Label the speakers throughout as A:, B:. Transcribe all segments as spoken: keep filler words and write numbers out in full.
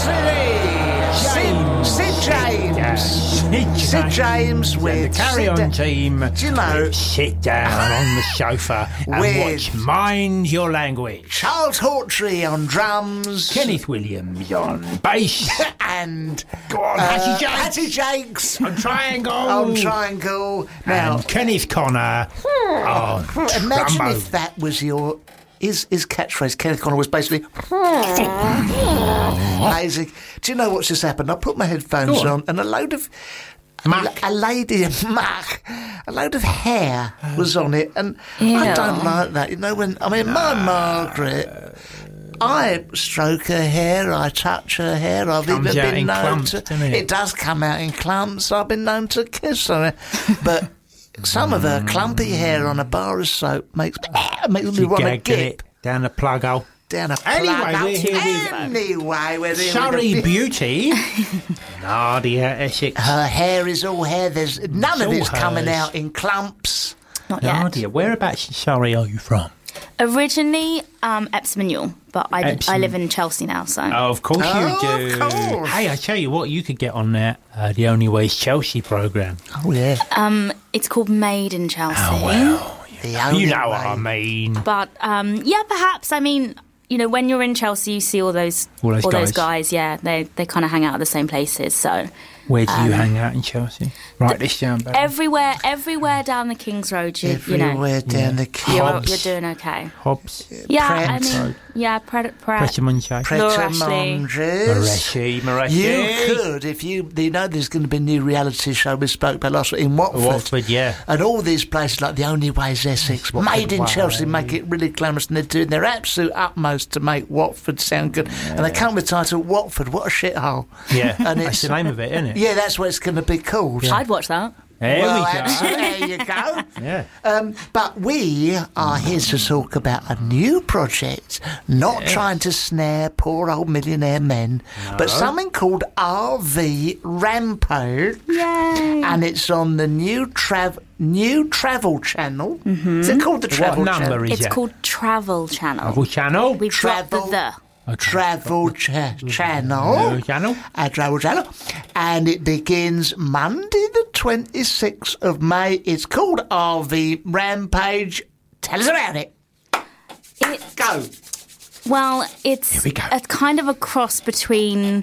A: Sid, Sid James.
B: Sid,
A: Sid James with
B: the Carry On
A: Sid-
B: team.
A: Do you know-
B: Sit down on the sofa and
A: With-
B: watch Mind Your Language.
A: Charles Hawtrey on drums.
B: Kenneth Williams on bass.
A: And
B: Go on,
A: uh,
B: Hattie Jakes.
A: Hattie Jakes
B: On triangle.
A: on triangle. Now,
B: And Kenneth Connor on
A: imagine
B: trombone.
A: if that was your his his catchphrase. Kenneth Connor was basically amazing. Do you know what's just happened? I put my headphones
B: Go on.
A: on, and a load of
B: Muck.
A: a lady muck, a load of hair was on it, and I
C: Ew.
A: don't like that. You know, when I mean, my Margaret. I stroke her hair, I touch her hair, I've
B: Comes
A: even
B: out
A: been
B: in
A: known
B: clumps,
A: to...
B: doesn't it?
A: does come out in clumps, I've been known to kiss her. But some of her clumpy hair on a bar of soap makes, makes me
B: She
A: want to
B: gagged
A: get
B: it down the plug hole.
A: down a
B: Anyway,
A: plug
B: we're
A: up.
B: here with-
A: Anyway, we're here
B: Surrey
A: with...
B: Beauty. Nadia Essex.
A: Her hair is all hair, there's none
B: It's
A: of
B: all
A: it's coming
B: hers.
A: out in clumps.
C: Not yet.
B: Nadia, whereabouts in Surrey are you from?
C: Originally, um, Epsom and Ewell, but I,
B: Epsom.
C: I live in Chelsea now, so.
B: Oh, of course
A: Oh,
B: you do.
A: of course.
B: Hey, I tell you what, you could get on that uh, The Only Way is Chelsea programme.
A: Oh, yeah.
C: Um, it's called Made in Chelsea.
B: Oh, well.
A: The only
B: You know what
A: way.
B: I mean.
C: But, um, yeah, perhaps, I mean, you know, when you're in Chelsea, you see all those
B: All those guys.
C: guys, yeah, they, they kind of hang out at the same places, so.
B: Where do you
C: Um,
B: hang out in Chelsea? Write this down, Barry.
C: Everywhere, everywhere down the King's Road, you, you know,
A: Everywhere down the quay.
C: you're,
B: Hobbs.
C: you're doing okay.
B: Hobbs,
C: Yeah,
A: Pret.
C: I mean, yeah, Pret, Pret.
B: Prestonmondsey,
C: Laura Ashley.
B: Moretti, Moretti.
A: You could, if you, you know, there's going to be a new reality show we spoke about last week in Watford.
B: Watford, yeah.
A: And all these places like The Only Way is Essex,
B: Watford
A: Made in
B: Way.
A: Chelsea, make it really glamorous, and they're doing their absolute utmost to make Watford sound good. And they come with the title Watford, what a shithole.
B: Yeah,
A: And
B: that's the name of it, isn't it?
A: Yeah, that's what it's going to be called.
C: I'd watch that.
B: There
A: well,
B: we go.
A: actually, there you go.
B: Yeah.
A: Um, but we are here to talk about a new project, not trying to snare poor old millionaire men, but something called R V Rampage.
C: Yay!
A: And it's on the new trav new travel channel. Is it called the travel
B: What number
A: channel?
B: is
C: It's
B: it?
C: called Travel Channel.
B: Travel Channel.
C: We've dropped the
A: Travel-
C: the.
A: Travel cha-
B: Travel
A: channel.
B: Channel.
A: A travel channel. And it begins Monday the twenty-sixth of May. It's called R V Rampage. Tell us about it.
C: It,
A: Go.
C: well, it's
B: Here we go.
C: a kind of a cross between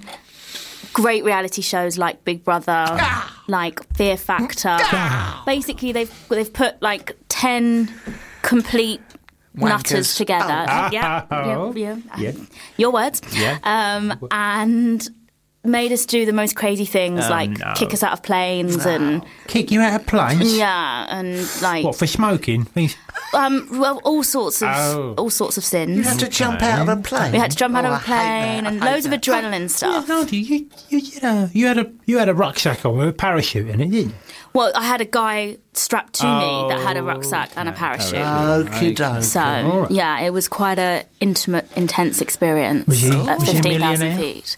C: great reality shows like Big Brother, like Fear Factor. Basically, they've they've put like ten complete
A: Wankers.
C: nutters together.
A: Oh.
C: Yeah,
B: Oh.
C: yeah, yeah.
B: Yeah.
C: Your words.
B: Yeah.
C: Um, and made us do the most crazy things,
B: Oh,
C: like
B: no.
C: kick us out of planes and
B: Kick you out of planes?
C: yeah, and like
B: What, for smoking? Things-
C: um, well, all sorts of
B: Oh.
C: all sorts of
A: You
C: sins.
A: had to jump out of a plane.
C: We had to jump out
A: Oh,
C: of
A: I
C: a
A: hate
C: plane
A: that.
C: and
A: I hate
C: loads of
A: that.
C: adrenaline stuff.
B: No, you, you, you, you, had a, you, had a, you had a rucksack on with a parachute in it, didn't you?
C: Well, I had a guy strapped to me that had a
B: Oh,
C: rucksack and a parachute.
A: Okie doke.
C: So
B: All right.
C: yeah, it was quite a intimate, intense experience
B: Was he-
C: at
B: was he a
C: fifteen thousand
B: millionaire?
C: feet.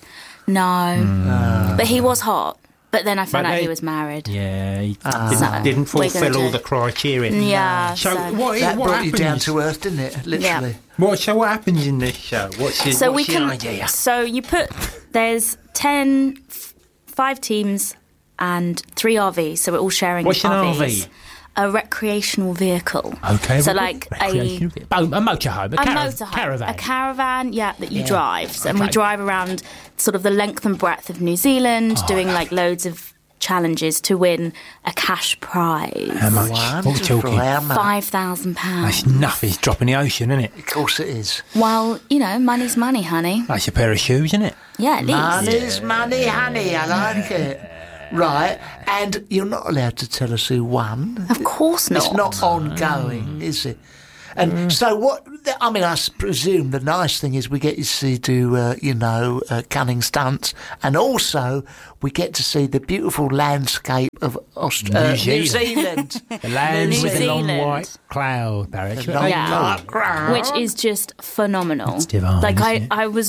C: No, but he was hot. But then I found
B: But
C: out
B: they-
C: he was married.
B: Yeah, he
A: Ah.
B: didn't,
C: So,
B: didn't
C: we're gonna
B: fulfil all
C: do-
B: the criteria.
C: Yeah.
B: So,
C: so
B: what,
A: That
B: what
A: brought
B: happens?
A: you down to earth, didn't it? Literally.
B: What, so what happens in this show? What's the,
C: So we
B: what's the
C: can.
B: idea?
C: So you put there's ten, f- five teams and three R Vs. So we're all sharing
B: What's an
C: R Vs.
B: R V?
C: A recreational vehicle.
B: Okay.
C: So
B: well,
C: like a
B: recreational vehicle. Oh, a motorhome, a,
C: a
B: cara-
C: motorhome,
B: caravan.
C: a caravan, yeah, that you
A: Yeah.
C: drive. So, And we
B: Okay.
C: drive around sort of the length and breadth of New Zealand,
B: Oh,
C: doing like loads of challenges to win a cash prize.
B: How much? What are we
A: Wonderful.
B: talking?
A: How much?
C: Five thousand
B: That's
C: pounds.
B: nothing. It's dropping the ocean, isn't it?
A: Of course it is.
C: Well, you know, money's money, honey.
B: That's a pair of shoes, isn't it?
C: Yeah, at least.
A: Money's money, honey. I like it. Right. And you're not allowed to tell us who won.
C: Of course not.
A: It's not ongoing, is it? And so what, I mean, I s- presume the nice thing is we get to see do, uh, you know, uh, cunning stunts, and also we get to see the beautiful landscape of Aust-
B: New
A: uh, New
B: Zealand.
A: Zealand.
B: The land
C: New
B: with a long
C: Zealand.
B: white cloud, Barry.
A: The long
C: Yeah.
A: dark ground.
C: Which is just phenomenal.
B: It's divine,
C: Like I,
B: isn't it?
C: I was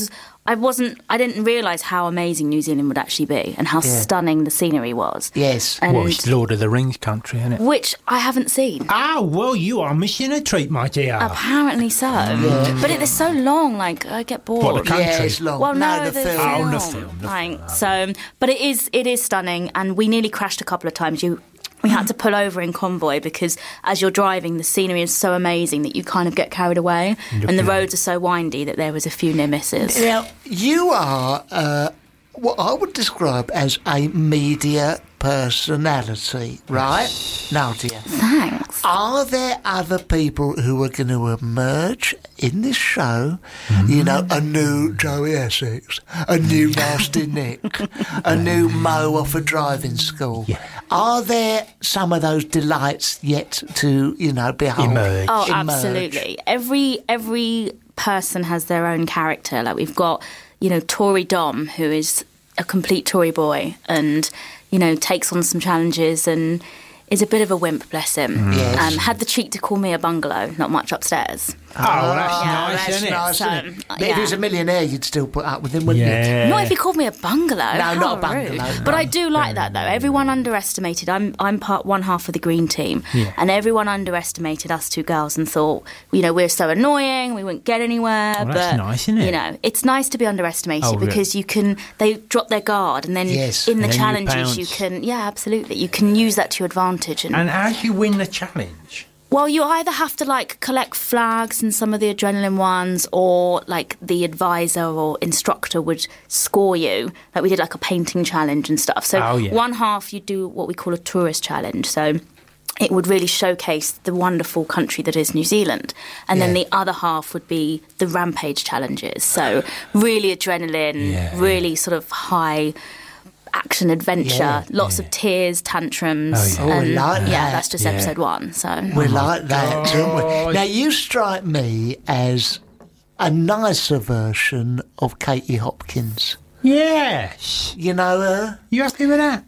C: I wasn't. I didn't realise how amazing New Zealand would actually be, and how
A: Yeah.
C: stunning the scenery was.
A: Yes.
C: And
B: Well, it's Lord of the Rings country, isn't it?
C: which I haven't seen.
B: Ah, well, you are missing a treat, my dear.
C: Apparently so, but it is so long. Like I get bored.
B: What, the country?
A: Yeah, it's long.
C: Well, no,
A: the,
C: the,
A: film.
B: Oh, the film, the
C: Like, so, but it is it is stunning, and we nearly crashed a couple of times. You. We had to pull over in convoy because as you're driving, the scenery is so amazing that you kind of get carried away. And the roads are so windy that there was a few near misses.
A: Now, you are uh, what I would describe as a media personality, right? Nadia.
C: Thanks.
A: Are there other people who are going to emerge in this show? You know, a new Joey Essex, a new Nasty Nick, a new Mo off a driving school. Are there some of those delights yet to, you know, behold?
B: Emerge.
C: Oh,
A: Emerge?
C: absolutely. Every every person has their own character. Like we've got, you know, Tory Dom, who is a complete Tory boy, and you know takes on some challenges and is a bit of a wimp. Bless him.
A: Yes.
C: Um, had the cheek to call me a bungalow, not much upstairs.
B: Oh, that's
C: Yeah,
B: nice,
A: That's
B: isn't it?
A: nice,
C: So,
A: isn't it? But if
C: yeah.
A: he was a millionaire, you'd still put up with him, wouldn't you?
B: Yeah.
C: Not if he called me a bungalow.
A: No,
C: How
A: not a
C: rude.
A: bungalow,
C: But
A: no.
C: I do like that though. Everyone underestimated. I'm I'm part one half of the green team,
B: Yeah.
C: and everyone underestimated us two girls and thought, you know, we're so annoying. We wouldn't get anywhere.
B: Oh,
C: but
B: that's nice, isn't it?
C: You know, it's nice to be underestimated
B: Oh, really?
C: because you can. They drop their guard, and then
A: Yes.
C: in the
B: And then you
C: challenges you,
B: pounce.
C: can. Yeah, absolutely. You can use that to your advantage. And,
B: And how do you win the challenge?
C: well, you either have to like collect flags in some of the adrenaline ones, or like the advisor or instructor would score you. Like we did like a painting challenge and stuff. So
B: Oh, yeah.
C: one half you do what we call a tourist challenge. So it would really showcase the wonderful country that is New Zealand. And then
A: Yeah.
C: the other half would be the rampage challenges. So really adrenaline,
B: Yeah.
C: really sort of high action adventure,
A: Yeah,
C: lots of tears, tantrums.
B: Oh, yeah.
A: Oh, I
C: and
A: like
C: yeah,
A: that.
C: that's just
B: Yeah.
C: episode one. So
A: We like that, don't we?
B: God.
A: Now, you strike me as a nicer version of Katie Hopkins.
B: Yes.
A: You know her?
B: You happy with that?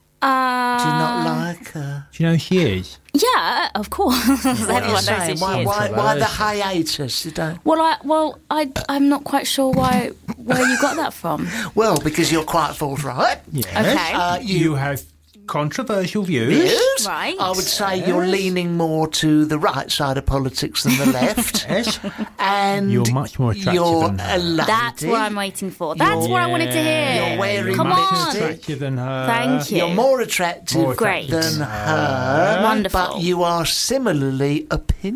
C: Uh,
A: Do you not like her?
B: Do you know who she is?
C: yeah, of course. Everyone knows who
A: Saying,
C: she
A: why,
C: is.
A: why, why the
B: Controversial.
A: hiatus? You don't.
C: Well, I well, I I'm not quite sure why where you got that from.
A: Well, because you're quite forthright.
B: Yes.
C: Okay.
A: Uh,
B: You,
A: you
B: have controversial views.
A: views.
C: Right.
A: I would say you're leaning more to the right side of politics than the left.
B: Yes.
A: And
B: You're much more attractive
A: you're
B: than
A: a
B: her.
A: lady.
C: That's what I'm waiting for. That's
A: You're-
C: what I wanted to hear.
A: You're wearing
C: Come
B: much
C: on.
A: lipstick.
B: attractive than her.
C: Thank you.
A: You're more attractive
B: More
C: Great.
A: than her.
C: Wonderful.
A: But you are similarly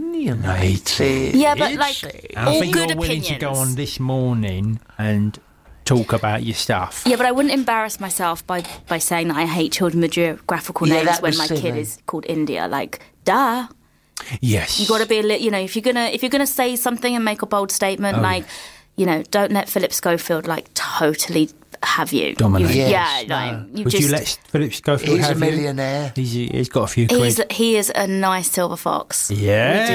A: opinionated.
C: Yeah, but like
A: See?
B: And I
C: all
B: think
C: good
B: you're willing
C: opinions.
B: to go on this morning and talk about your stuff.
C: Yeah, but I wouldn't embarrass myself by, by saying that I hate children with geographical
A: Yeah,
C: names
A: that
C: when
A: was
C: my kid
A: silly.
C: is called India. Like, duh.
B: Yes.
C: You got to be a little, you know, if you're gonna if you're gonna say something and make a bold statement,
B: Oh,
C: like, you know, don't let Philip Schofield like totally have you.
B: Dominate.
C: You-
A: Yes,
C: yeah, like
A: no.
C: you
B: Would
C: just.
B: you let Phillips go through?
A: He's a
B: have you?
A: millionaire.
B: He's, he's got a few quid.
C: He's he is a nice silver fox.
B: yeah.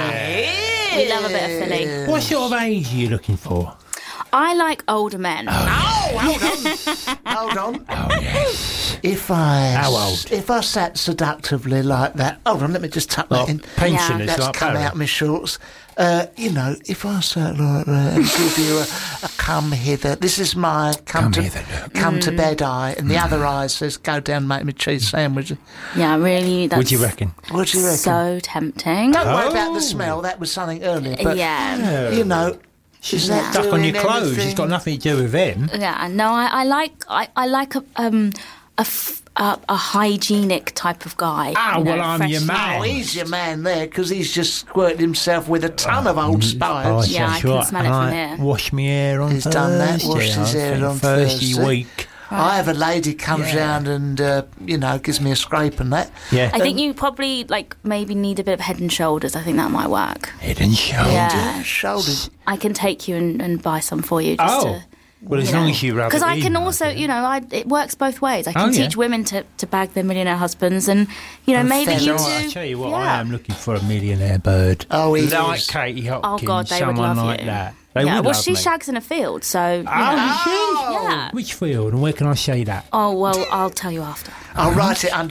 C: Yeah. We love a bit of Philly.
B: What sort of age are you looking for?
C: I like older men.
A: Oh, hold on. hold on.
B: Oh, yes.
A: If I
B: How old?
A: if I sat seductively like that, hold on, let me just tuck
B: Like
A: that in.
B: pensioners,
C: Yeah.
A: That's
B: like
A: come
B: Barry.
A: out my shorts. Uh, you know, if I sat like that and give you a, a come hither, this is my come,
B: Come
A: to
B: hither look.
A: come
C: Mm.
A: to bed eye, and the other eye says go down and make me cheese sandwich.
C: Yeah, really. That's
B: What do you reckon?
A: What do you reckon?
C: So tempting.
A: Don't worry about
B: Oh.
A: the smell. That was something earlier. But
C: yeah.
A: you know, is that
B: Stuck on your
A: doing
B: clothes.
A: anything?
B: It's got nothing to do with him.
C: Yeah, no, I, I like I, I like a um a, f- a, a hygienic type of guy.
B: Ah,
C: you know,
B: well, I'm your
C: fresh-
B: man.
A: Oh, he's your man there because he's just squirted himself with a ton of
B: Oh,
A: Old Spice.
B: Spice,
C: Yeah,
B: that's
C: I can
B: right.
C: smell it
B: And
C: from
B: I
C: here.
B: Wash my hair on
A: He's
B: Thursday.
A: done that, washed his
B: I
A: hair
B: think
A: on
B: Thursday
A: Thursday.
B: week.
A: I have a lady comes
B: Yeah.
A: round and uh, you know gives me a scrape and that.
B: Yeah.
C: I think you probably like maybe need a bit of head and shoulders. I think that might work.
B: Head and shoulders.
C: Yeah.
A: Yeah, shoulders.
C: I can take you and, and buy some for you. Just
B: Oh.
C: to,
B: Well, as
C: you
B: long
C: know.
B: as you rub it
C: Because I
B: in,
C: can
B: my
C: also,
B: dear.
C: you know, I, it works both ways. I can
B: Oh, yeah.
C: teach women to, to bag their millionaire husbands, and you know,
A: And
C: maybe
A: feathers.
C: you
B: No,
C: two.
B: I tell you what,
C: yeah.
B: I am looking for a millionaire bird.
A: Oh, he
B: like
A: is.
B: Katie Hopkins.
C: Oh God, they would
B: someone
C: love
B: like
C: you.
B: that. They
C: yeah,
B: would
C: well,
B: love
C: she
B: me.
C: shags in a field, so you know.
B: Oh, she?
C: Yeah.
B: Which field, and where can I say that?
C: Oh well, I'll tell you after.
A: I'll write it under.